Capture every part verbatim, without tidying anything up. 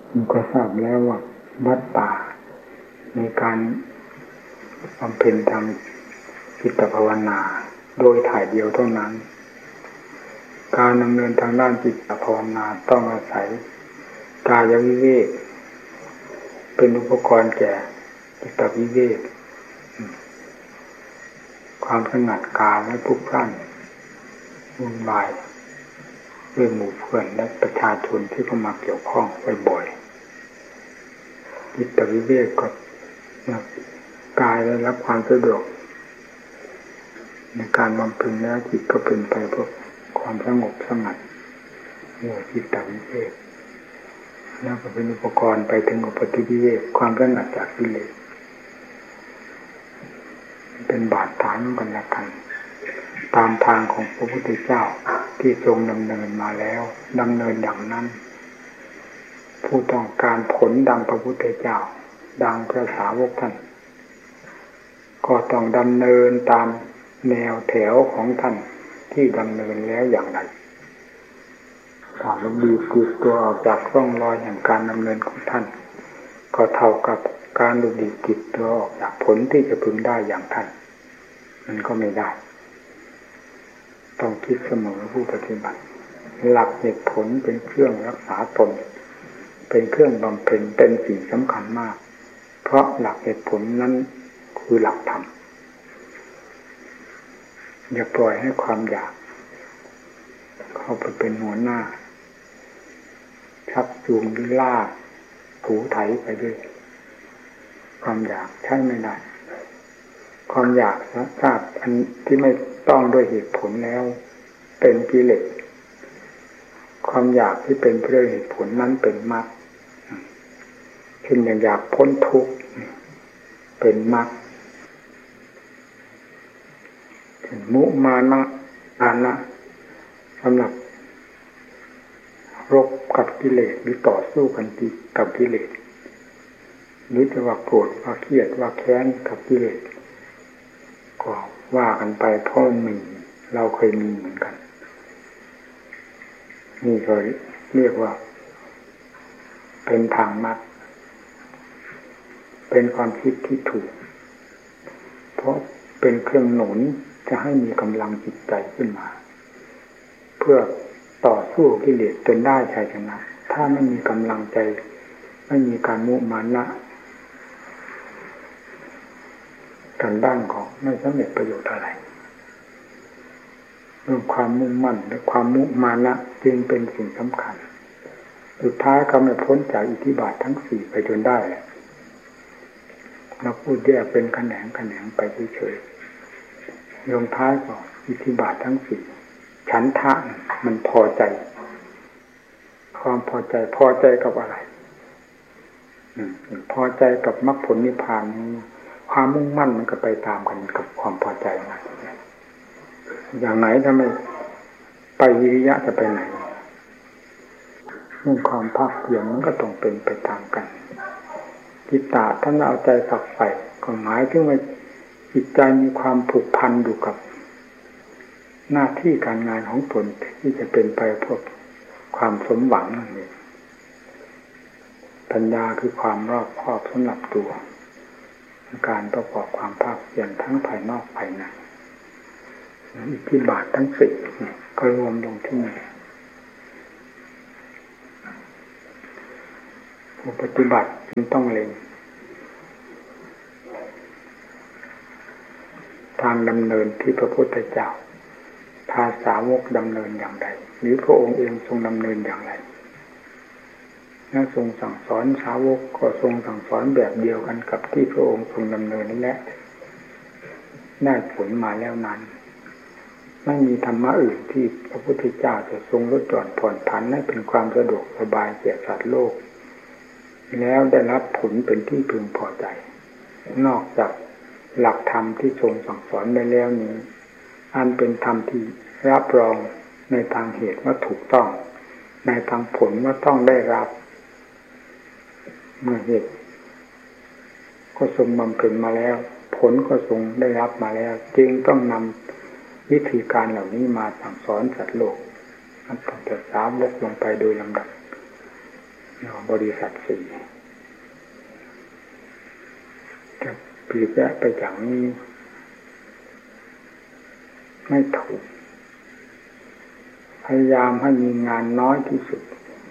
มันก็ทราบแล้วว่าวัดป่ามีการบำเพ็ญทำจิตภาวนาโดยถ่ายเดียวเท่านั้นการดำเนินทางด้านจิตภาวนาต้องอาศัยกายวิเวกเป็นอุปกรณ์แก่จิตวิเวกความสงัดกายและพลุกพล่านวุ่นวายด้วยหมู่เพื่อนและประชาชนที่เข้ามาเกี่ยวข้องบ่อยๆจิตวิเวกก็กายได้รับความสะดวกในการบำเพ็ญแล้วจิตก็เป็นไปเพื่อความสงบสงัดเมื่อจิตวิเวกแล้วก็เป็นอุปกรณ์ไปถึงอุปธิวิเวกความสงัดจากกิเลสเป็นบาดฐานกันละกันตามทางของพระพุทธเจ้าที่ทรงดำเนินมาแล้วดำเนินอย่างนั้นผู้ต้องการผลดังพระพุทธเจ้าดังพระสาวกท่านก็ต้องดำเนินตามแนวแถวของท่านที่ดำเนินแล้วอย่างไรถ้าเราบีบกึดตัวออกจากร่องรอยแห่งการดำเนินของท่านก็เท่ากับการดูดีกิดตัวออกจากผลที่จะพึงได้อย่างท่านมันก็ไม่ได้ต้องคิดเสมอผู้ปฏิบัติหลักเหตุผลเป็นเครื่องรักษาตนเป็นเครื่องบำเพ็ญเป็นสิ่งสำคัญมากเพราะหลักเหตุผลนั้นคือหลักธรรมอย่าปล่อยให้ความอยากเข้าไปเป็นหัวหน้าชักจูงหรือลากถูไถไปด้วยความอยากใช่ไม่ได้ความอยากนะทราบอันที่ไม่ต้องด้วยเหตุผลแล้วเป็นกิเลสความอยากที่เป็นเพื่อเหตุผลนั้นเป็นมรรคเช่นอย่างอยากพ้นทุกข์เป็นมรรคมุมานะอานะสำหรับรบกับกิเลสหรือต่อสู้กันกับกิเลสหรือจะว่าโกรธว่าเครียดว่าแค้นกับกิเลสก็ว่ากันไปเพราะมีเราเคยมีเหมือนกันนี่ก็เรียกว่าเป็นทางมรรคเป็นความคิดที่ถูกเพราะเป็นเครื่องหนุนจะให้มีกำลังจิตใจขึ้นมาเพื่อต่อสู้กิเลสจนได้ชัยชนะถ้าไม่มีกำลังใจไม่มีการมุมานะการบ้านของไม่สำเร็จประโยชน์อะไรเรื่องความมุ่งมั่นและความมุมานะจึงเป็นสิ่งสำคัญสุดท้ายก็ไม่พ้นจากอิทธิบาททั้งสี่ไปจนได้เราพูดแยกเป็นแขนงแขนงไปเฉยๆลงท้ายก็อิทธิบาททั้งสี่ฉันทะมันพอใจความพอใจพอใจกับอะไรพอใจกับมรรคผลนิพพานความมุ่งมั่นมันก็ไปตามกันกับความพอใจนะอย่างไหนถ้าไม่ไปวิริยะจะไปไหนเรื่องความภาคเพียรมันก็ต้องเป็นไปตามกันจิตตะท่านเอาใจฝักใฝ่ก็หมายถึงว่าจิตใจมีความผูกพันอยู่กับหน้าที่การงานของตนที่จะเป็นไปเพื่อความสมหวังนั่นเองปัญญาคือความรอบคอบสำหรับตัวการประกอบความภาคเพียรทั้งภายนอกภายในอิทธิบาททั้งสี่ก็รวมลงที่นี่ผู้ปฏิบัติจึงต้องเล็งทางดำเนินที่พระพุทธเจ้าพาสาวกดำเนินอย่างไรหรือพระองค์เองทรงดำเนินอย่างไรและทรงสั่งสอนสาวกก็ทรงสั่งสอนแบบเดียวกันกับที่พระองค์ทรงดำเนินนั่นแหละได้ผลมาแล้วนั้นไม่มีธรรมะอื่นที่พระพุทธเจ้าจะทรงลดหย่อนผ่อนผันให้เป็นความสะดวกสบายแก่สัตว์โลกแล้วได้รับผลเป็นที่พึงพอใจนอกจากหลักธรรมที่ทรงสั่งสอนไปแล้วนี้อันเป็นธรรมที่รับรองในทางเหตุว่าถูกต้องในทางผลว่าต้องได้รับเมื่อเหตุก็ทรงบำเพ็ญมาแล้วผลก็ทรงได้รับมาแล้วจึงต้องนำวิธีการเหล่านี้มาสั่งสอนสัตว์โลกตั้งแต่สามวกลงไปโดยลำดับบริษัทสี่จะปลีกแวะไปจากนี้ไม่ถูกพยายามให้มีงานน้อยที่สุด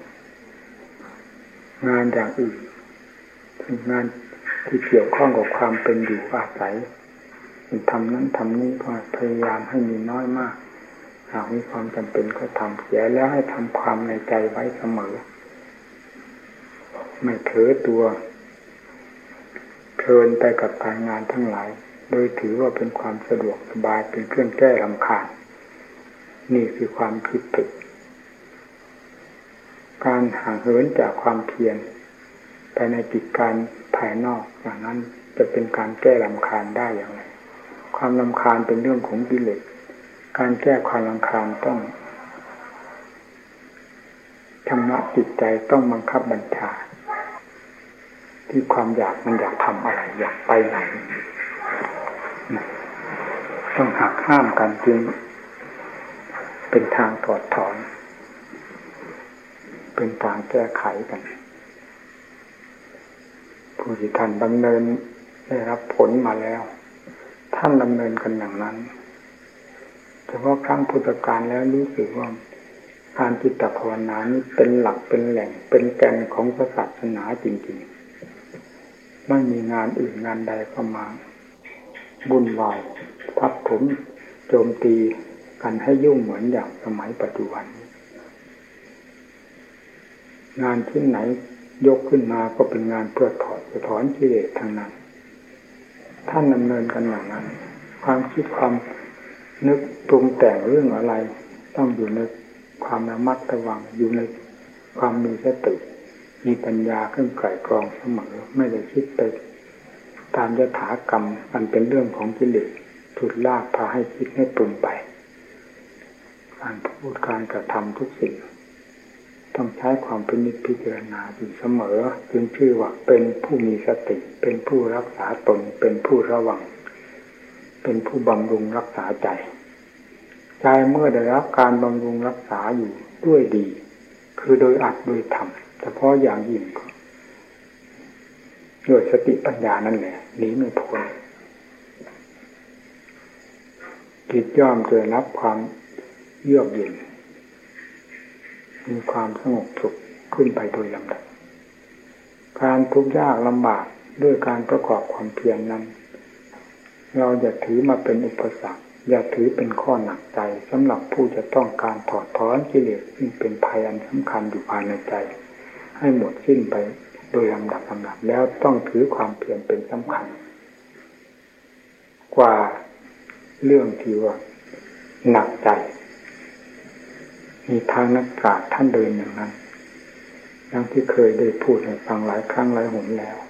งานอย่างอื่นงานที่เกี่ยวข้องกับความเป็นอยู่อาศัยทำนั้นทำนี้ก็พยายามให้มีน้อยมากหากมีความจำเป็นก็ทำเสียแล้วให้ทำความในใจไว้เสมอไม่เถอตัวเพลินไปกับการงานทั้งหลายโดยถือว่าเป็นความสะดวกสบายเป็นเครื่องแก้รำคาญนี่คือความคิดผิดการห่างเหินจากความเพียรไปในกิจการภายนอกอย่างนั้นจะเป็นการแก้รำคาญได้อย่างไรความรำคาญเป็นเรื่องของกิเลสการแก้ความรำคาญต้องชำระจิตใจต้องบังคับบัญชาที่ความอยากมันอยากทำอะไรอยากไปไหนต้องหักห้ามกันจึงเป็นทางถอดถอนเป็นทางแก้ไขกันผู้ที่ท่านดำเนินได้รับผลมาแล้วท่านดำเนินกันอย่างนั้นเฉพาะครั้งพุทธกาลแล้วรู้สึกว่าการจิตภาวนานี้เป็นหลักเป็นแหล่งเป็นแก่นของศาสนาจริงๆไม่มีงานอื่นงานใดเข้ามาวุ่นวายทับถมโจมตีกันให้ยุ่งเหมือนอย่างสมัยปัจจุบันงานที่ไหนยกขึ้นมาก็เป็นงานเพื่อถอดถอนกิเลสทางนั้นท่านดำเนินกันอย่างนั้นความคิดความนึกปรุงแต่งเรื่องอะไรต้องอยู่ในความระมัดระวังอยู่ในความมีสติมีปัญญาเครื่องไกร่กรองเสมอไม่ได้คิดไปตามยถากรรมอันเป็นเรื่องของกิเลสถูกลากพาให้คิดให้ปรุงไปการพูดการกระทำทุกสิ่งต้องใช้ความพินิจพิจารณาอยู่เสมอจึงชื่อว่าเป็นผู้มีสติเป็นผู้รักษาตนเป็นผู้ระวังเป็นผู้บำรุงรักษาใจใจเมื่อได้รับการบำรุงรักษาอยู่ด้วยดีคือโดยอัดโดยทำเฉพาะอย่างยิ่งก็ด้วยสติปัญญานั่นแหละหนีไม่พ้นจิตย่อมจะรับความเยือกเย็นมีความสงบสุขขึ้นไปโดยลำดับการทุกข์ยากลำบากด้วยการประกอบความเพียรนั้นเราอย่าถือมาเป็นอุปสรรคอย่าถือเป็นข้อหนักใจสำหรับผู้จะต้องการถอดถอนกิเลสซึ่งเป็นภัยอันสำคัญอยู่ภายในใจให้หมดสิ้นไปโดยลำดับลำดับแล้วต้องถือความเพียรเป็นสำคัญกว่าเรื่องที่ว่าหนักใจมีทางนักปราชญ์ท่านเดินอย่างนั้นดังที่เคยได้พูดให้ฟังหลายครั้งหลายหนแล้ว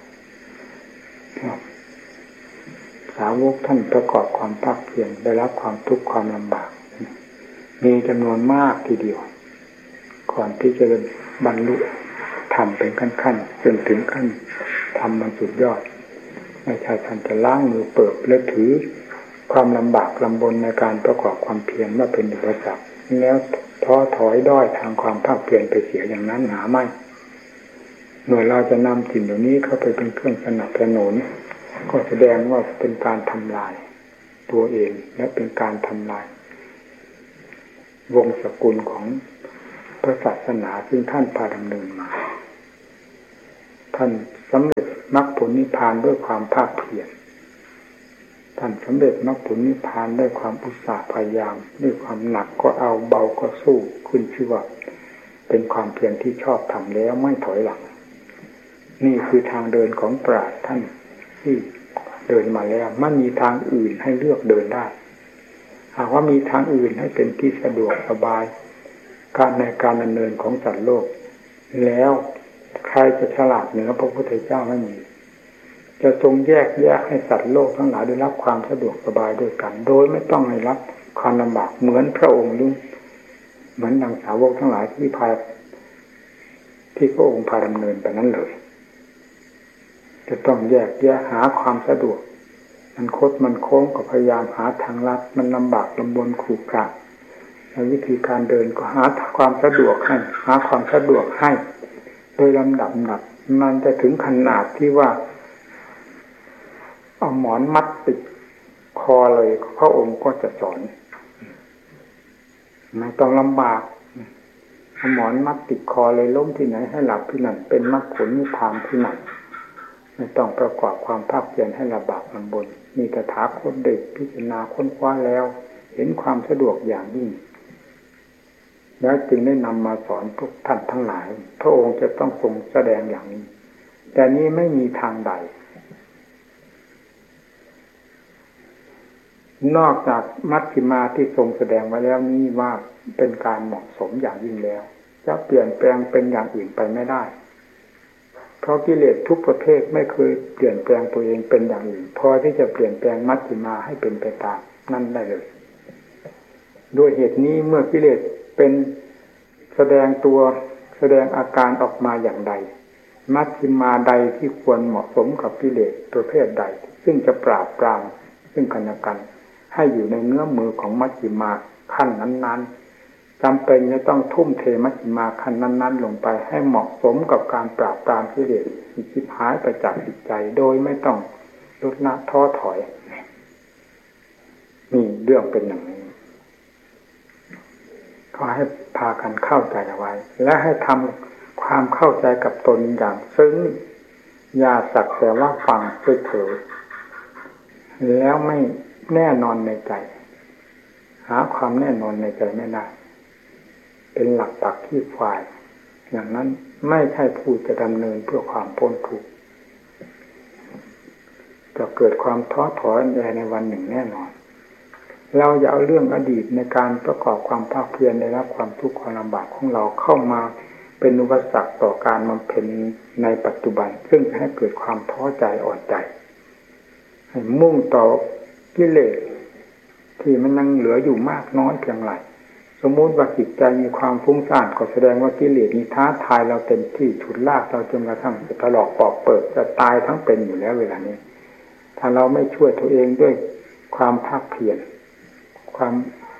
สาวกท่านประกอบความภาคเพียรได้รับความทุกข์ความลำบากมีจำนวนมากทีเดียวก่อนที่จะบรรลุธรรมเป็นขั้นๆจนถึงขั้นธรรมมันสุดยอดไม่ใช่ท่านจะล้างมือเปิบและถือความลำบากลำบนในการประกอบความเพียรว่าเป็นอุปสรรคแล้วท้อถอยด้อยทางความภาคเพียรไปเสียอย่างนั้นหาไม่เมื่อเราจะนำสิ่งเหล่านี้เข้าไปเป็นเครื่องสนับสนุนก็แสดงว่าเป็นการทำลายตัวเองและเป็นการทำลายวงศกุลของพระศาสนาซึ่งท่านพาดำเนินมาท่านสำเร็จมรรคผลนิพพานด้วยความภาคเพียรท่านสำเร็จมรรคผลนิพพานด้วยความอุตสาห์พยายามด้วยความหนักก็เอาเบาก็สู้ขึ้นชื่อว่าเป็นความเพียรที่ชอบทำแล้วไม่ถอยหลังนี่คือทางเดินของปราชญ์ท่านที่เดินมาแล้วไม่มีทางอื่นให้เลือกเดินได้หากว่ามีทางอื่นให้เป็นที่สะดวกสบายการในการดำเนินของสัตว์โลกแล้วใครจะฉลาดเหนือพระพุทธเจ้าไม่มีจะทรงแยกแยกให้สัตว์โลกทั้งหลายได้รับความสะดวกสบายด้วยกันโดยไม่ต้องให้รับความลำบากเหมือนพระองค์หรือเหมือนดังสาวกทั้งหลายที่พาที่พระองค์พาดำเนินไปนั้นเลยจะต้องแยกแยกหาความสะดวกมันคดมันโค้งก็พยายามหาทางลัดมันลำบากลำบนขรุขระในวิธีการเดินก็หาความสะดวกให้หาความสะดวกให้โดยลำดับดับมันจะถึงขนาดที่ว่าเอาหมอนมัดติดคอเลยพระองค์ก็จะสอนไม่ต้องลำบากเอาหมอนมัดติดคอเลยล้มที่ไหนให้หลับที่นั่นเป็นมรรคผลนิพพานที่นั่นไม่ต้องประกอบความภาคเพียรให้ลำบากลำบนมีตถาคตได้พิจารณาค้นคว้าแล้วเห็นความสะดวกอย่างยิ่งแล้วจึงได้นำมาสอนทุกท่านทั้งหลายพระองค์จะต้องทรงแสดงอย่างนี้แต่นี้ไม่มีทางใดนอกจากมัชฌิมาที่ทรงแสดงไว้แล้วนี้ว่าเป็นการเหมาะสมอย่างยิ่งแล้วจะเปลี่ยนแปลงเป็นอย่างอื่นไปไม่ได้เพราะกิเลสทุกประเภทไม่เคยเปลี่ยนแปลงตัวเองเป็นอย่างอื่นพอที่จะเปลี่ยนแปลงมัชฌิมาให้เป็นไปตามนั่นได้เลยด้วยเหตุนี้เมื่อกิเลสเป็นแสดงตัวแสดงอาการออกมาอย่างใดมัชฌิมาใดที่ควรเหมาะสมกับกิเลสประเภทใดซึ่งจะปราบปรามซึ่งกันและกันให้อยู่ในเงื้อมือของมัชฌิมาขั้นนั้นๆจำเป็นจะต้องทุ่มเทมัชฌิมาขั้นนั้นๆลงไปให้เหมาะสมกับการปราบปรามกิเลสที่ชิบหายไปจากจิตใจโดยไม่ต้องลดละท้อถอยนี่เรื่องเป็นอย่างนี้ขอให้พากันเข้าใจเอาไว้และให้ทำความเข้าใจกับตนอย่างซึ้งอย่าสักแต่ว่าฟังเฉยๆแล้วไม่แน่นอนในใจหาความแน่นอนในใจไม่ได้เป็นหลักปักที่ฝ่ายอย่างนั้นไม่ใช่ผู้จะดำเนินเพื่อความพ้นทุกข์จะเกิดความท้อถอยในวันหนึ่งแน่นอนเราอย่าเอาเรื่องอดีตในการประกอบความภาคเพียรได้รับความทุกข์ความลำบากของเราเข้ามาเป็นอุปสรรคต่อการบำเพ็ญในปัจจุบันซึ่งจะให้เกิดความท้อใจอ่อนใจให้มุ่งต่อกิเลสที่มันยังเหลืออยู่มากน้อยเพียงไรสมมติว่าจิตใจมีความฟุ้งซ่านก็แสดงว่ากิเลสนี้ท้าทายเราเต็มที่ฉุดลากเราจนกระทั่งจะถลอกปอกเปิดจะตายทั้งเป็นอยู่แล้วเวลานี้ถ้าเราไม่ช่วยตัวเองด้วยความภาคเพียรความ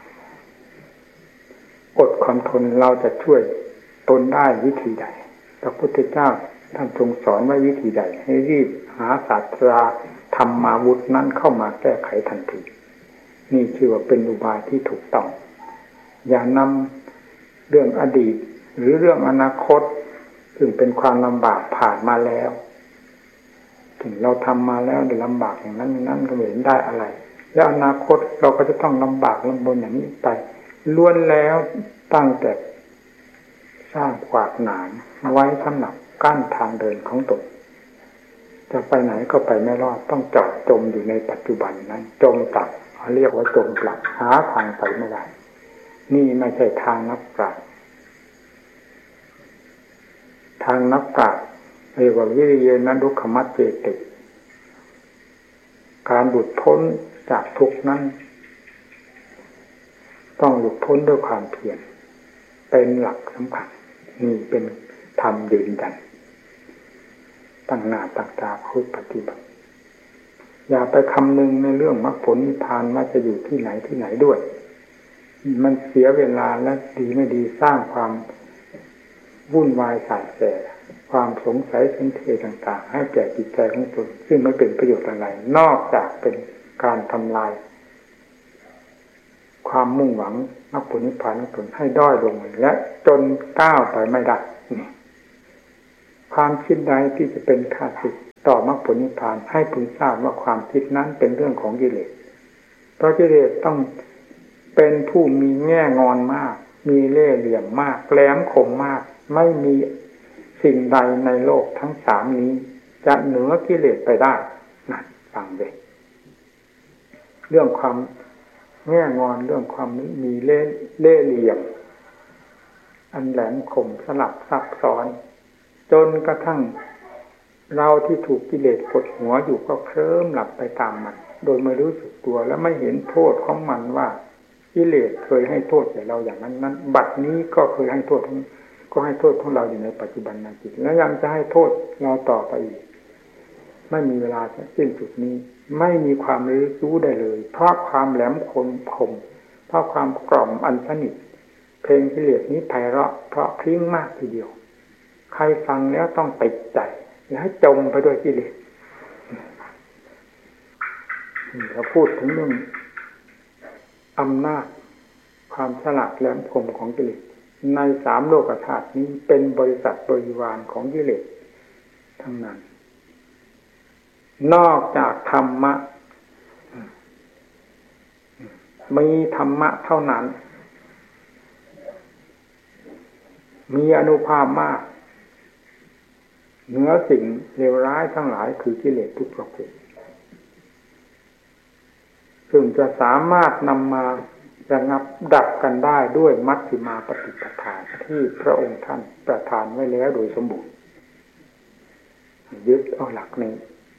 อดความทนเราจะช่วยตนได้วิธีใดพระพุทธเจ้าท่านทรงสอนไว้วิธีใดให้รีบหาศาสตราธรรมาวุธนั้นเข้ามาแก้ไขทันทีนี่ชื่อว่าเป็นอุบายที่ถูกต้องอย่านำเรื่องอดีตหรือเรื่องอนาคตซึ่งเป็นความลำบากผ่านมาแล้วถึงเราทำมาแล้วได้ลำบากอย่างนั้นนั้นก็ไม่เห็นได้อะไรแล้วอนาคตเราก็จะต้องลำบากลำบนอย่างนี้ไปล้วนแล้วตั้งแต่สร้างขวากหนามไว้สำหรับกั้นทางเดินของตนจะไปไหนก็ไปไม่รอดต้องจอดจมอยู่ในปัจจุบันนั้นจมปลักเขาเรียกว่าจมปลักหาทางไปไม่ได้นี่ไม่ใช่ทางนักปราชญ์ทางนักปราชญ์เรียกว่าวิริยะดุขมัจเจติการหลุดพ้นจากทุกข์นั้นต้องหลุดพ้นด้วยความเพียรเป็นหลักสำคัญนี่เป็นธรรมยืนยันตั้งหน้าตั้งตาพูดปฏิบัติอย่าไปคำนึงในเรื่องมรรคผลนิพพานว่าจะอยู่ที่ไหนที่ไหนด้วยมันเสียเวลาและดีไม่ดีสร้างความวุ่นวายสายแสความสงสัยสันเทต่างๆให้แก่จิตใจของตนซึ่งไม่เป็นประโยชน์อะไรนอกจากเป็นการทำลายความมุ่งหวังมรรคผลนิพพานของตนให้ด้อยลงและจนก้าวไปไม่ได้ความคิดใดที่จะเป็นข้าศึกต่อมรรคผลนิพพานให้พึงทราบว่าความคิดนั้นเป็นเรื่องของกิเลสเพราะกิเลสต้องเป็นผู้มีแง่งอนมากมีเล่ห์เหลี่ยมมากแหลมคมมากไม่มีสิ่งใดในโลกทั้งสามนี้จะเหนือกิเลสไปได้นั่นฟังเลยเรื่องความแง่งอนเรื่องความมีเล่ห์เล่ห์เหลี่ยมอันแหลมคมสลับซับซ้อนจนกระทั่งเราที่ถูกกิเลสกดหัวอยู่ก็เคลิ้มหลับไปตามมันโดยไม่รู้สึกตัวและไม่เห็นโทษของมันว่ากิเลสเคยให้โทษแก่เราอย่างนั้นนั้นบัดนี้ก็เคยให้โทษก็ให้โทษของเราอยู่ในปัจจุบันนาจิตและยังจะให้โทษเราต่อไปอีกไม่มีเวลาสิ้นสุดนี้ไม่มีความรู้ได้เลยเพราะความแหลมคมคมเพราะความกล่อมอันสนิทเพลงกิเลสนี้ไพเราะเพราะพริ้งมากทีเดียวใครฟังแล้วต้องติดใจและจมไปด้วยกิเลสเราพูดถึงเรื่องอำนาจความฉลาดแหลมคมของกิเลสในสามโลกธาตุนี้เป็นบริษัทบริวารของกิเลสทั้งนั้นนอกจากธรรมะมีธรรมะเท่านั้นมีอานุภาพมากเหนือสิ่งเลวร้ายทั้งหลายคือกิเลสทุกประเภทซึ่งจะสามารถนำมาระงับดับกันได้ด้วยมัชฌิมาปฏิปทาที่พระองค์ท่านประทานไว้แล้วโดยสมบูรณ์ยึดเอาหลักนี้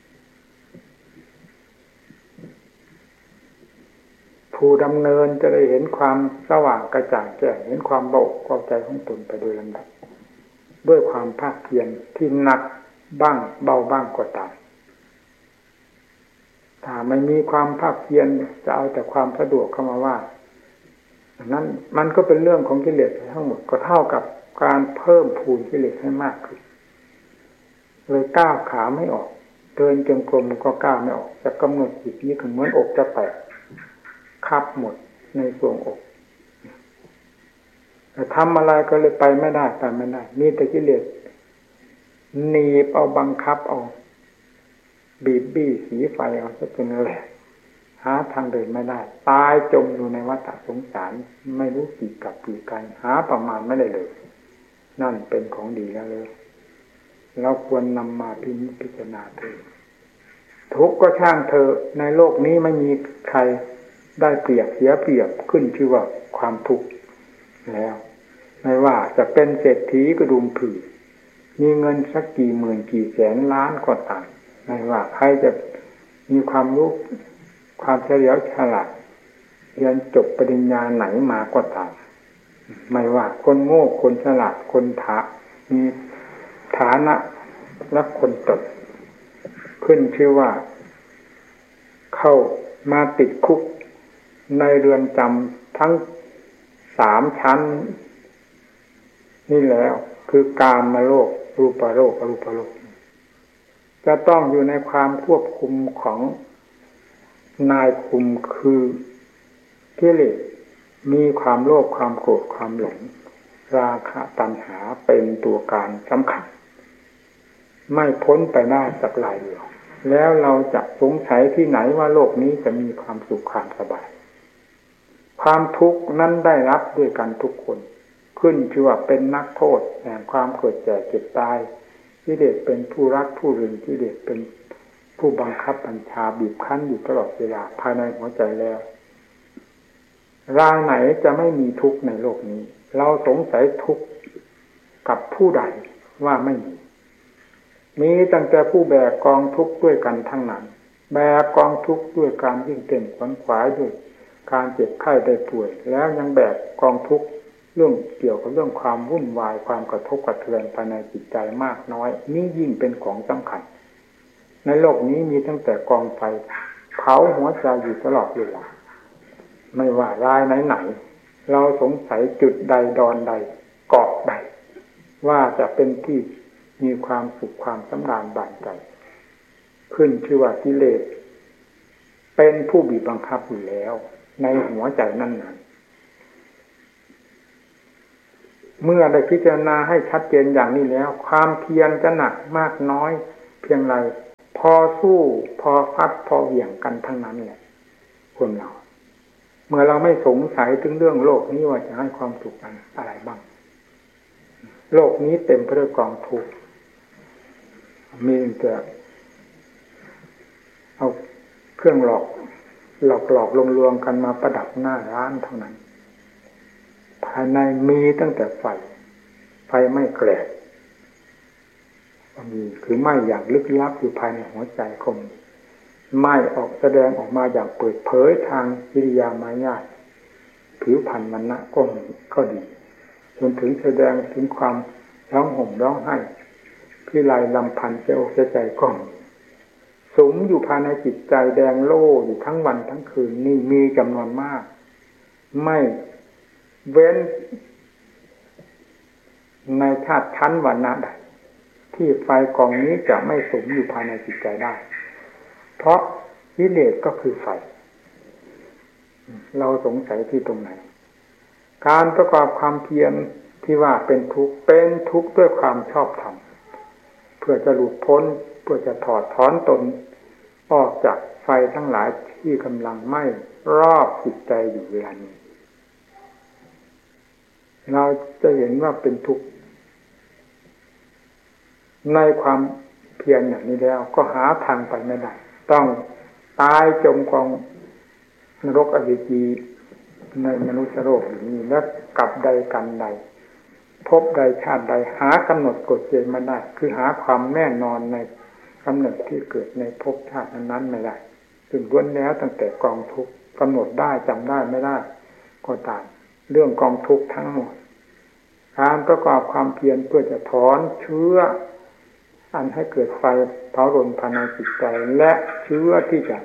ผู้ดำเนินจะได้เห็นความสว่างกระจ่างแจ้งเห็นความเบาเข้าใจของตนไปโดยลำดับด้วยความภาคเพียรที่หนักบ้างเบาบ้างก็ตามถ้าไม่มีความภาคเพียรจะเอาแต่ความสะดวกเข้ามาว่านั้นมันก็เป็นเรื่องของกิเลสทั้งหมดก็เท่ากับการเพิ่มพูนกิเลสให้มากขึ้นเลยก้าวขาไม่ออกเดินจงกรมก็ก้าวไม่ออกจะกำหนดจิตนี้ถึงเหมือนอกจะแตกคับหมดในส่วงอกแต่ทำอะไรก็เลยไปไม่ได้ไปไม่ได้มีแต่กิเลสหนีบเอาบังคับเอาบีบบี้สีไฟเอาซะจนแหลกหาทางเดินไม่ได้ตายจมอยู่ในวัฏสงสารไม่รู้กี่กับกี่กันหาประมาณไม่ได้เลยนั่นเป็นของดีแล้วเลยเราควรนำมาพิจารณาเถิดทุกข์ก็ช่างเถอะในโลกนี้ไม่มีใครได้เปรียบเสียเปรียบขึ้นชื่อว่าความทุกข์แล้วไม่ว่าจะเป็นเศรษฐีกระดุมผือมีเงินสักกี่หมื่นกี่แสนล้านก็ตามไม่ว่าใครจะมีความรู้ความเฉลียวฉลาดเรียนจบปริญญาไหนมาก็ตามไม่ว่าคนโง่คนฉลาดคนถามีฐานะและคนตนขึ้นชื่อว่าเข้ามาติดคุกในเรือนจำทั้งสามชั้นนี่แล้วคือกามโลกรูปโลกอรูปโลกจะต้องอยู่ในความควบคุมของนายคุมคือกิเลสมีความโลภความโกรธความหลงราคะตัณหาเป็นตัวการสำคัญไม่พ้นไปได้สักลายเดียวแล้วเราจะสงสัยที่ไหนว่าโลกนี้จะมีความสุขความสบายความทุกข์นั้นได้รับด้วยกันทุกคนขึ้นชื่อว่าเป็นนักโทษแห่งความเกิดแก่เจ็บตายกิเลสเป็นผู้รักผู้รึงกิเลสเป็นผู้บังคับบัญชาบีบคั้นอยู่ตลอดเวลาภายในหัวใจแล้วรายไหนจะไม่มีทุกข์ในโลกนี้เราสงสัยทุกข์กับผู้ใดว่าไม่มีมีตั้งแต่ผู้แบกกองทุกข์ด้วยกันทั้งนั้นแบกกองทุกข์ด้วยการวิ่งเต้นขวนขวายด้วยการเจ็บไข้ได้ป่วยแล้วยังแบกกองทุกข์เรื่องเกี่ยวกับเรื่องความวุ่นวายความกระทบกระเทือนภายในจิตใจมากน้อยนี่ยิ่งเป็นของสำคัญในโลกนี้มีตั้งแต่กองไฟเผาหัวใจอยู่ตลอดเวลาไม่ว่ารายไหนๆเราสงสัยจุดใดดอนใดเกาะใดว่าจะเป็นที่มีความสุขความสำราญบานใจขึ้นชื่อว่ากิเลสเป็นผู้บีบบังคับอยู่แล้วในหัวใจนั่นนั้นเมื่อได้พิจารณาให้ชัดเจนอย่างนี้แล้วความเพียรจะหนักมากน้อยเพียงไรพอสู้พอฟัดพอเหวี่ยงกันทั้งนั้นแหละคนเราเมื่อเราไม่สงสัยถึงเรื่องโลกนี้ว่าจะให้ความสุขอะไรบ้างโลกนี้เต็มไปด้วยกองทุกข์มีแต่เอาเครื่องหลอกหลอกหลอกลวงลวงกันมาประดับหน้าร้านเท่านั้นภายในมีตั้งแต่ไฟไฟไม่แกลกมีคือไหม้อย่างลึกลับอยู่ภายในหัวใจคงไหม้ออกแสดงออกมาอย่างเปิดเผยทางกิริยามารยาทผิวพรรณมรณะก็มีก็ดีจนถึงแสดงถึงความร้องห่มร้องไห้พิไรลำพันธ์เสียอกเสียใจก็มีสุมอยู่ภายในจิตใจแดงโล่อยู่ทั้งวันทั้งคืนนี่มีจำนวนมากไม่เว้นในชาติชั้นวรรณะใดที่ไฟกองนี้จะไม่สุมอยู่ภายในจิตใจได้เพราะกิเลสก็คือไฟเราสงสัยที่ตรงไหนการประกอบความเพียรที่ว่าเป็นทุกข์เป็นทุกข์ด้วยความชอบธรรมเพื่อจะหลุดพ้นเพื่อจะถอดถอนตนออกจากไฟทั้งหลายที่กำลังไหม้รอบจิตใจอยู่เวลานี้เราจะเห็นว่าเป็นทุกข์ในความเพียรอย่างนี้แล้วก็หาทางไปไม่ได้ต้องตายจมกองนรกอเวจีในมนุษย์โลกนี้และกับใดกันใดพบใดชาติใดหากำหนดกฎเกณฑ์มาได้คือหาความแน่นอนในกำเนิดที่เกิดในภพชาตินั้นไม่ได้ถึงล้วนแล้วตั้งแต่กองทุกข์กำหนดได้จำได้ไม่ได้ก็ตามเรื่องกองทุกข์ทั้งหมดการประกอบความเพียรเพื่อจะถอนเชื้ออันให้เกิดไฟเผารนภายในจิตใจและเชื้อที่จะ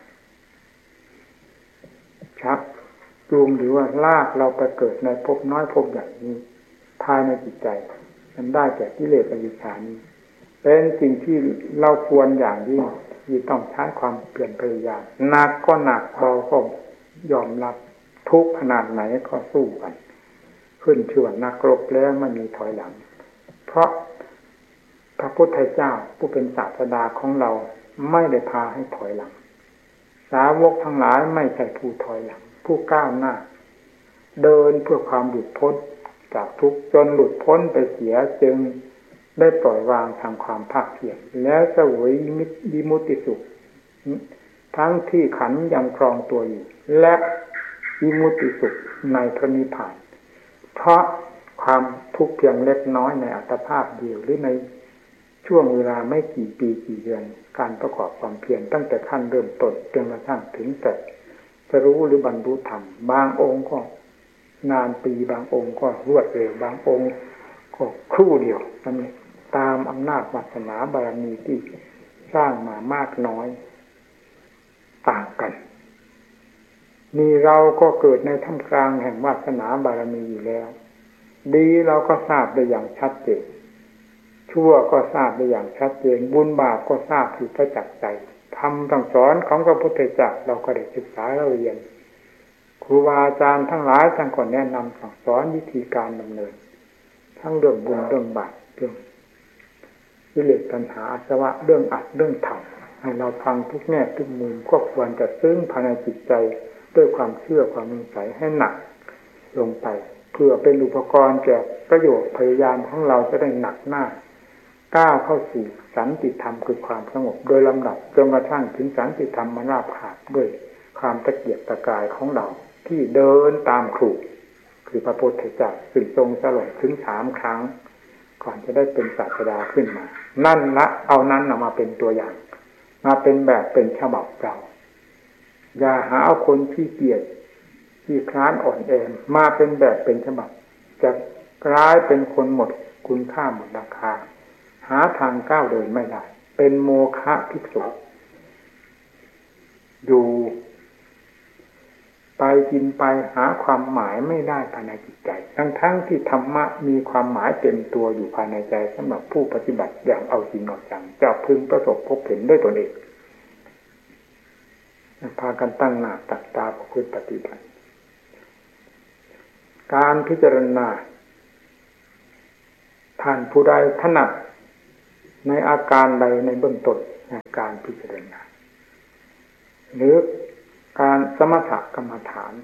ชักจูงหรือว่าลากเราไปเกิดในภพน้อยภพใหญ่นี้ภายในจิตใจมันได้แก่กิเลสอวิชชานี้เป็นสิ่งที่เราควรอย่างยิ่งที่ต้องใช้ความเปลี่ยนพยายามหนักก็หนักเบาก็ยอมรับทุกขนาดไหนก็สู้กันขึ้นชื่อว่านักรบแล้วไม่มีถอยหลังเพราะพระพุทธเจ้าผู้เป็นศาสดาของเราไม่ได้พาให้ถอยหลังสาวกทั้งหลายไม่ใช่ผู้ถอยหลังผู้ก้าวหน้าเดินเพื่อความหลุดพ้นจากทุกข์จนหลุดพ้นไปเสียจึงได้ปล่อยวางทางความภาคเพียรแล้วเสวยวิมุตติสุขทั้งที่ขันธ์ยังครองตัวอยู่และวิมุตติสุขในพระนิพพานเพราะความทุกข์เพียงเล็กน้อยในอัตภาพเดียวหรือในช่วงเวลาไม่กี่ปีกี่เดือนการประกอบความเพียรตั้งแต่ขั้นเริ่มต้นจนกระทั่งถึงแต่จะรู้หรือบรรลุธรรมบางองค์ก็นานปีบางองค์ก็รวดเร็วบางองค์ก็ครู่เดียวนั่นเองตามอำนาจวาสนาบารมีที่สร้างมามากน้อยต่างกันนี่เราก็เกิดในท่ามกลางแห่งวาสนาบารมีอยู่แล้วดีเราก็ทราบได้อย่างชัดเจนชั่วก็ทราบได้อย่างชัดเจนบุญบาปก็ทราบอยู่ประจักษ์ใจธรรมสั่งสอนของพระพุทธเจ้าเราก็ได้ศึกษาเราเรียนครูบาอาจารย์ทั้งหลายท่านก็แนะนำสั่งสอนวิธีการดำเนินทั้งเรื่องบุญเรื่องบาปเรื่องกิเลสตัณหาอาสวะเรื่องอัดเรื่องทำให้เราฟังทุกแง่ทุกมุมก็ควรจะซึ้งภายในจิตใจด้วยความเชื่อความมั่นใจให้หนักลงไปเพื่อเป็นอุปกรณ์แก่ประโยชน์พยายามของเราจะได้หนักหน้าก้าวเข้าสู่สันติธรรมคือความสงบโดยลำดับจนกระทั่งถึงสันติธรรมมาราบขาดด้วยความตะเกียกตะกายของเราที่เดินตามครูคือพระพุทธเจ้าซึ่งทรงสลบถึงสามครั้งก่อนจะได้เป็นศาสดาขึ้นมานั่นละเอานั้นออกมาเป็นตัวอย่างมาเป็นแบบเป็นฉบับเราอย่าหาเอาคนที่เกียจที่คร้านอ่อนแอมาเป็นแบบเป็นฉบับจะกลายเป็นคนหมดคุณค่าหมดราคาหาทางก้าวเดินไม่ได้เป็นโมฆะภิกษุอยู่ไปกินไปหาความหมายไม่ได้ภายในจิตใจทั้งๆที่ธรรมะมีความหมายเต็มตัวอยู่ภายในใจสำหรับผู้ปฏิบัติอย่างเอาจริงเอาจังจะพึงประสบพบเห็นด้วยตนเองพากันตั้งหน้าตักตาประพฤติปฏิบัติการพิจารณาท่านผู้ใดถนัดในอาการใดในเบื้องต้นในการพิจารณาหรือการสมถกรรมฐาน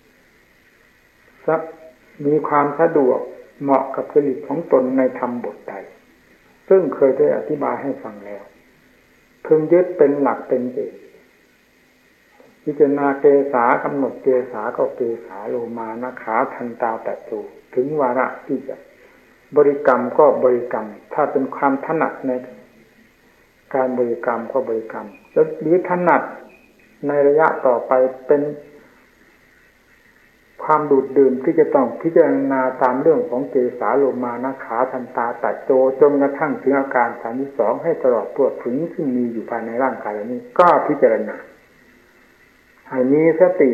มีความสะดวกเหมาะกับจริตของตนในธรรมบทใดซึ่งเคยได้อธิบายให้ฟังแล้วพึงยึดเป็นหลักเป็นเกณฑ์พิจารณาเกสากำหนดเกสาก็เกสาโลมานะขาทันตาแตะโตถึงวาระที่จะบริกรรมก็บริกรรมถ้าเป็นความถนัดในการบริกรรมก็บริกรรมหรือถนัดในระยะต่อไปเป็นความดูดดื่มที่จะต้องพิจารณาตามเรื่องของเกสาโลมานะขาทันตาแตะโตจนกระทั่งถึงอาการสามสิบสองให้ตลอดตัวถึงที่มีอยู่ภายในร่างกายนี้ก็พิจารณาให้มีสติ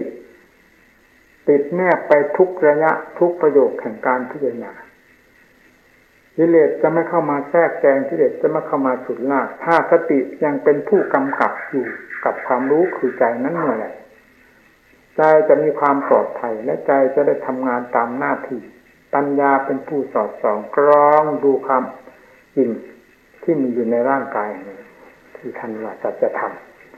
ติดแนบไปทุกระยะทุกประโยคแห่งการพิจารณากิเลสจะไม่เข้ามาแทรกแซงกิเลสจะไม่เข้ามาฉุดลากถ้าสติยังเป็นผู้กำกับอยู่กับความรู้คือใจนั้นเมื่อไหร่ใจจะมีความปลอดภัยและใจจะได้ทำงานตามหน้าที่ปัญญาเป็นผู้สอดส่องกรองดูความจริงที่มีอยู่ในร่างกายนี้ที่ท่านว่าสัจธรรม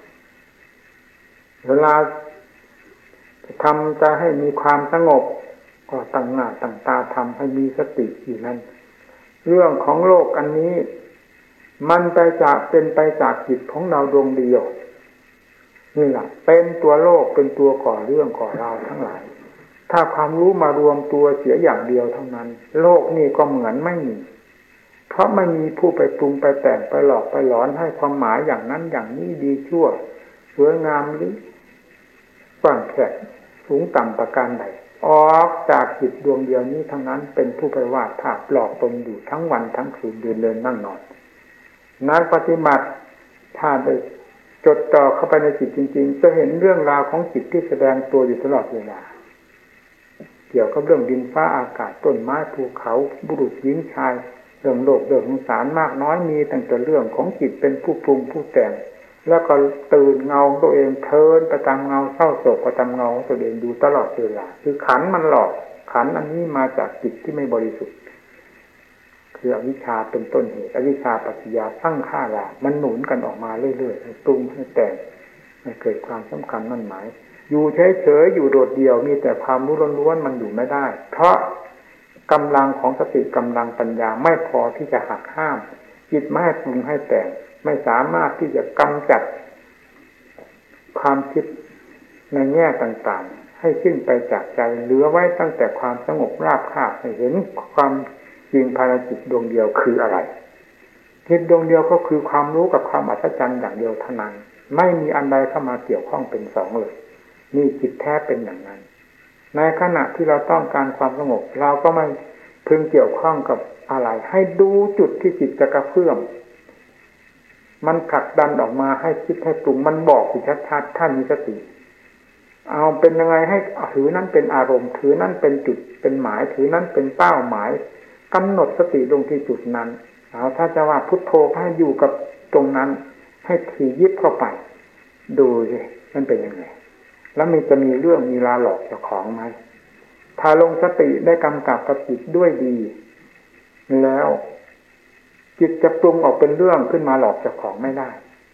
เวลาจะทำจะให้มีความสงบก็ตั้งหน้าตั้งตาทำให้มีสติอยู่นั้นเรื่องของโลกอันนี้มันไปจากเป็นไปจากจิตของเราดวงเดียวนี่แหละเป็นตัวโลกเป็นตัวก่อเรื่องก่อราวทั้งหลายถ้าความรู้มารวมตัวเสียอย่างเดียวเท่านั้นโลกนี่ก็เหมือนไม่มีเพราะไม่มีผู้ไปปรุงไปแต่งไปหลอกไปหลอนให้ความหมายอย่างนั้นอย่างนี้ดีชั่วสวยงามหรือกว้างแคบสูงต่ำประการใดออกจากจิตดวงเดียวนี้ทั้งนั้นเป็นผู้ไปวาดภาพหลอกตนอยู่ทั้งวันทั้งคืนเดินเดินนั่งนอนนักปฏิบัติถ้าได้จดจ่อเข้าไปในจิตจริงๆจะเห็นเรื่องราวของจิตที่แสดงตัวอยู่ตลอดเวลาเกี่ยวกับเรื่องดินฟ้าอากาศต้นไม้ภูเขาบุรุษหญิงชายเรื่องโลกเรื่องสงสารมากน้อยมีตั้งแต่เรื่องของจิตเป็นผู้ปรุงผู้แต่งแล้วก็ตื่นเงาตัวเองเทินประจำเงาเศร้าโศกประจำเงาตัวเองอยู่ตลอดเวลาคือขันมันหลอกขันอันนี้มาจากจิตที่ไม่บริสุทธิ์คืออวิชชาเป็นต้นเหตุอวิชชาปัจจยาสร้างข้ารามันหนุนกันออกมาเรื่อยๆให้ปรุงให้แต่งให้เกิดความสำคัญมั่นหมายอยู่เฉยๆอยู่โดดเดี่ยวมีแต่ความรู้ล้วนๆมันอยู่ไม่ได้เพราะกำลังของสติกำลังปัญญาไม่พอที่จะหักห้ามจิตไม่ให้ปรุงให้แต่งไม่สามารถที่จะกำจัดความคิดในแง่ต่างๆให้สิ้นไปจากใจเหลือไว้ตั้งแต่ความสงบราบคาบให้เห็นความจริงภายในจิตดวงเดียวคืออะไรจิตดวงเดียวก็คือความรู้กับความอัศจรรย์อย่างเดียวเท่านั้นไม่มีอันใดเข้ามาเกี่ยวข้องเป็นสองเลยนี่จิตแท้เป็นอย่างนั้นในขณะที่เราต้องการความสงบเราก็ไม่พึงเกี่ยวข้องกับอะไรให้ดูจุดที่จิตจะกระเพื่อมมันผลักดันออกมาให้คิดให้ปรุงมันบอกอยู่ชัดๆท่านมีสติเอาเป็นยังไงให้ถือนั้นเป็นอารมณ์ถือนั้นเป็นจุดเป็นหมายถือนั้นเป็นเป้าหมายกำหนดสติลงที่จุดนั้นเอาถ้าจะว่าพุทโธให้อยู่กับตรงนั้นให้ถี่ยิบเข้าไปดูสิมันเป็นยังไงแล้วมีจะมีเรื่องมีลาหลอกเจ้าของไหมถ้าลงสติได้กำกับกับจิตด้วยดีแล้วจิตจะปรุงออกเป็นเรื่องขึ้นมาหลอกเจ้าของไม่ได้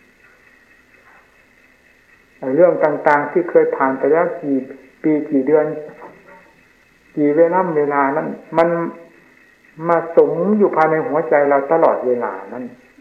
เรื่องต่างๆที่เคยผ่านไปแล้วกี่ปีกี่เดือนกี่เวลาเวลานั้นมันมาสมอยู่ภายในหัวใจเราตลอดเวลานั้น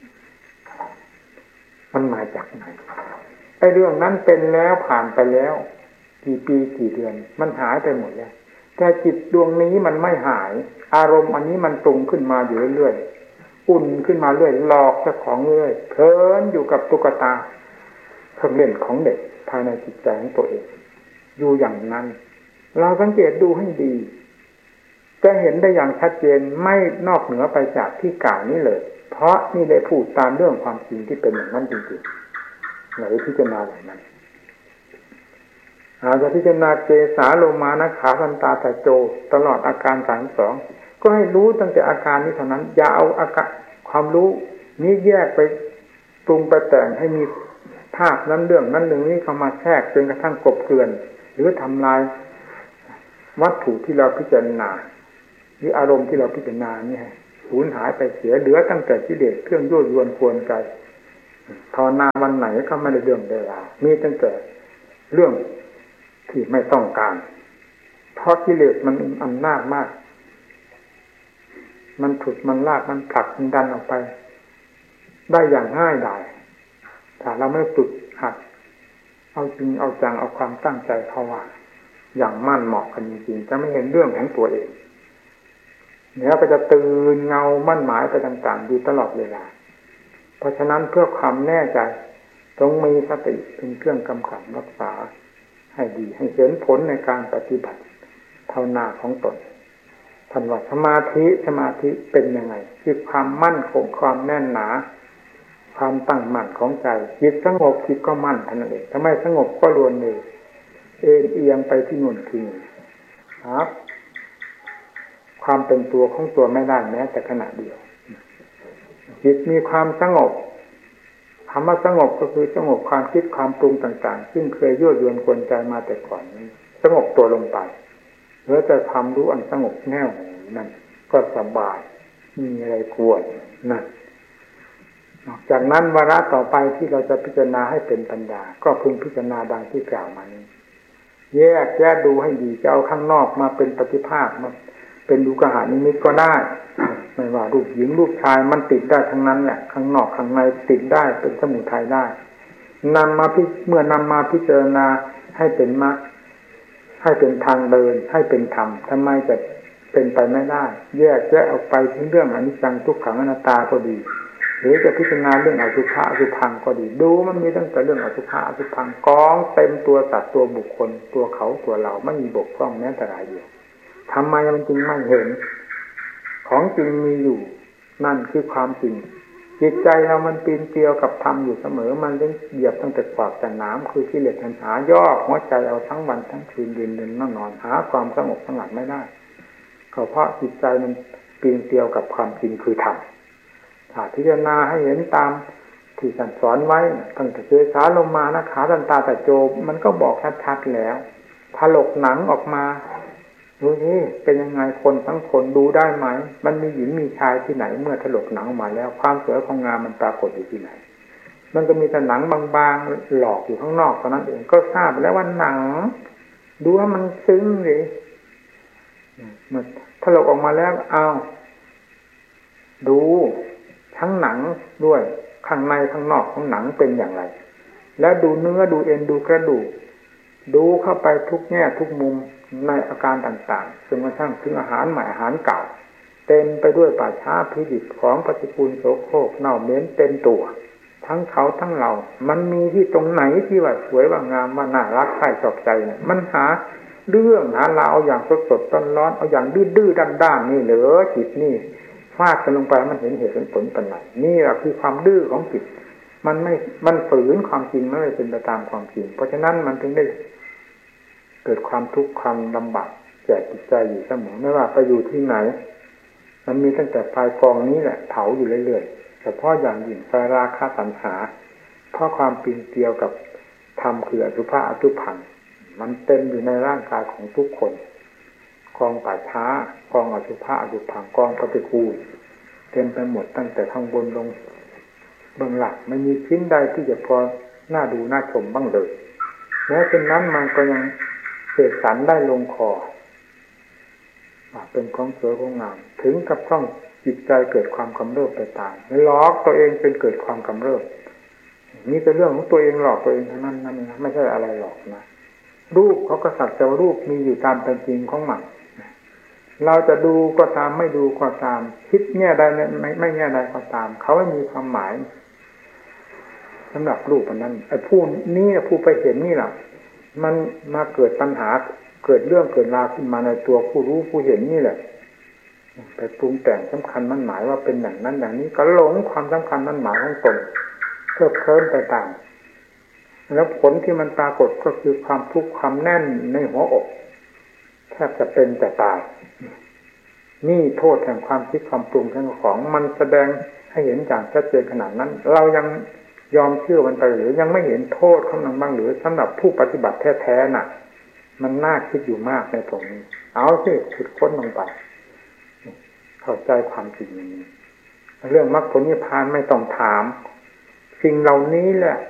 มันมาจากไหนไอ้เรื่องนั้นเป็นแล้วผ่านไปแล้วกี่ปีกี่เดือนมันหายไปหมดแล้วแต่จิตดวงนี้มันไม่หายอารมณ์อันนี้มันปรุงขึ้นมาอยู่เรื่อยๆอุ่นขึ้นมาเรื่อยหลอกเจ้าของเรื่อยเพลินอยู่กับตุ๊กตาเครื่องเล่นของเด็กภายในจิตใจของตัวเองอยู่อย่างนั้นเราสังเกตดูให้ดีจะเห็นได้อย่างชัดเจนไม่นอกเหนือไปจากที่กล่าวนี้เลยเพราะนี่ได้พูดตามเรื่องความจริงที่เป็นอย่างนั้นจริงๆเราพิจารณาอย่างนั้นอาจจะพิจารณาเกสาโลมานะขาทันตาตะโจตลอดอาการสามสองก็ให้รู้ตั้งแต่อาการนี้เท่านั้นอย่าเอาอาการความรู้นี้แยกไปปรุงไปแต่งให้มีภาพนั้นเรื่องนั้นเรื่องนี้เข้ามาแทรกจนกระทั่งกบเกลื่อนหรือทำลายวัตถุที่เราพิจารณาหรืออารมณ์ที่เราพิจารณานี่สูญหายไปเสียเหลือตั้งแต่กิเลสเครื่องยั่วยวนกวนใจภาวนาวันไหนก็ไม่ได้เรื่องเวลามีตั้งแต่เรื่องที่ไม่ต้องการเพราะกิเลสมันอำนาจมากมันถุดมันลากมันผลักมันดันออกไปได้อย่างง่ายดายถ้าเราไม่ฝึกหัดเอาจริงเอาจังเอาความตั้งใจเข้าว่าอย่างมั่นเหมาะกันจริงๆจะไม่เห็นเรื่องของตัวเองเนี่ยก็จะตื่นเงามั่นหมายไปต่างๆอยู่ตลอดเวลาเพราะฉะนั้นเพื่อความแน่ใจต้องมีสติเป็นเครื่องกำกับรักษาให้ดีให้เห็นผลในการปฏิบัติภาวนาของตนท่านว่าสมาธิสมาธิเป็นยังไงคือความมั่นคงความแน่นหนาความตั้งมั่นของใจจิตสงบจิตก็มั่นเท่านั้นเองถ้าไม่สงบก็รวนเลยเอ็นเอียงไปที่นู่นที่นี่ครับคความเป็นตัวของตัวไม่ได้แม้แต่ขณะเดียวจิตมีความสงบคำว่าสงบก็คือสงบความคิดความปรุงต่างๆซึ่งเคยยั่วยวนกวนใจมาแต่ก่อนนี้สงบตัวลงไปเหลือแต่ความรู้อันสงบแน่วนั่นก็สบายมีอะไรกวนนั่นนอกจากนั้นวาระต่อไปที่เราจะพิจารณาให้เป็นปัญญาก็พึงพิจารณาดังที่กล่าวมานี้แยกแยกดูให้ดีจะเอาข้างนอกมาเป็นปฏิภาคมาเป็นดูกหานิมิตก็ได้ไม่ว่ารูปหญิงรูปชายมันติดได้ทั้งนั้นแหละข้างนอกข้างในติดได้เป็นสมุทัยได้นำมาพิเมื่อนำมาพิจารณาให้เป็นมรรคให้เป็นทางเดินให้เป็นธรรมทำไมจะเป็นไปไม่ได้แยกแยกออกไปถึงเรื่องอนิจจังทุกขังอนัตตาก็ดีหรือจะพิจารณาเรื่องอสุภะอสุภังก็ดีดูมันมีตั้งแต่เรื่องอสุภะอสุภังกองเต็มตัวสัตว์ตัวบุคคลตัวเขาตัวเราไม่มีบกพร่องแม้แต่รายเดียวทำไมมันจึงไม่เห็นของจริงมีอยู่นั่นคือความจริงจิตใจเรามันปีนเกลียวกับธรรมอยู่เสมอมันเล่นเหยียบตั้งแต่ขวากแต่น้ำคือกิเลสตัณหาย่อหัวใจเอาทั้งวันทั้งคืนยืนเดินนั่งนอนหาความสงบสงัดไม่ได้ก็เพราะจิตใจมันปีนเกลียวกับความจริงคือธรรมถ้าพิจารณาให้เห็นตามที่ท่านสอนไว้ตั้งแต่เจสาลงมานะขาตันตาตะโจมันก็บอกชัดๆแล้วถลกหนังออกมาดูนี่เป็นยังไงคนทั้งคนดูได้ไหมมันมีหญิงมีชายที่ไหนเมื่อถลกหนังออกมาแล้วความสวยความงามมันปรากฏอยู่ที่ไหนมันก็มีแต่หนังบางๆหลอกอยู่ข้างนอกเท่านั้นเองก็ทราบแล้วว่าหนังดูว่ามันซึ้งเลยมันถลกออกมาแล้วเอาดูทั้งหนังด้วยข้างในข้างนอกของหนังเป็นอย่างไรแล้วดูเนื้อดูเอ็นดูกระดูกดูเข้าไปทุกแง่ทุกมุมในอาการต่างๆจนกระทั่งถึงอาหารใหม่อาหารเก่าเต็มไปด้วยป่าช้าพิดิบของปฏิกูลโสโครกเน่าเหม็นเต็มตัวทั้งเขาทั้งเรามันมีที่ตรงไหนที่ว่าสวยว่างามว่าน่ารักใคร่ชอบใจเนี่ยมันหาเรื่องหาเราเอาอย่างสดๆต้นร้อนเอาอย่างดื้อๆด้านๆนี่เหรอจิตนี่ฟาดกันลงไปมันเห็นเหตุเห็นผลเป็นไรนี่แหละคือความดื้อของจิตมันไม่มันฝืนความจริงไม่ได้เป็นไปตามความจริงเพราะฉะนั้นมันถึงได้เกิดความทุกข์ความลำบากแก่จิตใจอยู่เสมอไม่ว่าไปอยู่ที่ไหนมันมีตั้งแต่ไฟกองนี้แหละเผาอยู่เรื่อยๆเฉพาะอย่างยิ่งไฟราคะตัณหาเพราะความปีนเกลียวกับธรรมคืออสุภะอสุภังมันเต็มอยู่ในร่างกายของทุกคนกองป่าช้ากองอสุภะอสุภังกองปฏิกูลเต็มไปหมดตั้งแต่ข้างบนลงเบื้องหลังไม่มีชิ้นใดที่จะพอน่าดูน่าชมบ้างเลยแม้เช่นนั้นมันก็ยังเสกสรรได้ลงคอเป็นของสวยของงามถึงกับต้องจิตใจเกิดความกำเริบไปตามล้อกตัวเองเป็นเกิดความกำเริบนี่เป็นเรื่องของตัวเองหลอกตัวเองเท่านั้นนั่นนะไม่ใช่อะไรหรอกนะรูปเขาก็สักแต่ว่ารูปมีอยู่ตามเป็นจริงของมันเราจะดูก็ตามไม่ดูก็ตามคิดแง่ใดไม่ไม่แง่ใดก็ตามเขาไม่มีความหมายสำหรับรูปนั้นไอ้ผู้นี้ผู้ไปเห็นนี่แหละมันมาเกิดปัญหาเกิดเรื่องเกิดราวขึ้นมาในตัวผู้รู้ผู้เห็นนี่แหละไปปรุงแต่งสำคัญมันหมายว่าเป็นอย่างนั้นอย่างนี้ก็หลงความสำคัญมันหมายของตนเพื่อเคลิ้มไปตามแล้วผลที่มันปรากฏก็คือความทุกข์ความแน่นในหัวอกแทบจะเป็นแต่ตายนี่โทษแห่งความคิดความปรุงทั้งของมันแสดงให้เห็นอย่างชัดเจนขนาดนั้นเรายังยอมเชื่อมันไปหรือยังไม่เห็นโทษของมันบ้างหรือสำหรับผู้ปฏิบัติแท้ๆน่ะมันน่าคิดอยู่มากในตรงนี้เอาสิขุดค้นลงไปเข้าใจความจริงนี้เรื่องมรรคผลนิพพานไม่ต้องถามสิ่งเหล่านี้แหละ